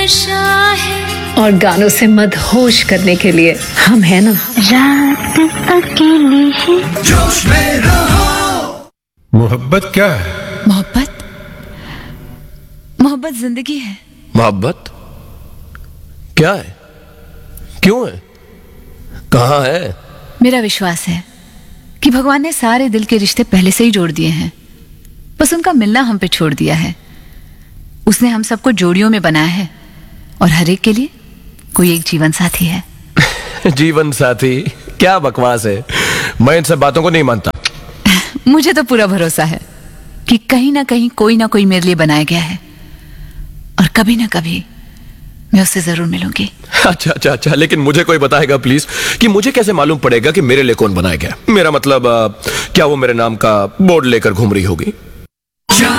और गानों से मदहोश करने के लिए हम हैं ना। रात अकेली है। जोश में रहो। मोहब्बत क्या है? मोहब्बत जिंदगी है। मोहब्बत क्या है, क्यों है, कहाँ है? मेरा विश्वास है कि भगवान ने सारे दिल के रिश्ते पहले से ही जोड़ दिए हैं, बस उनका मिलना हम पे छोड़ दिया है। उसने हम सबको जोड़ियों में बनाया है और हर एक के लिए कोई एक जीवन साथी है। जीवन साथी? क्या बकवास है, मैं इन सब बातों को नहीं मानता। मुझे तो पूरा भरोसा है कि कहीं ना कहीं कोई ना कोई मेरे लिए बनाया गया है और कभी ना कभी मैं उससे जरूर मिलूंगी। अच्छा, लेकिन मुझे कोई बताएगा प्लीज कि मुझे कैसे मालूम पड़ेगा कि मेरे लिए कौन बनाया गया? मेरा मतलब क्या वो मेरे नाम का बोर्ड लेकर घूम रही होगी?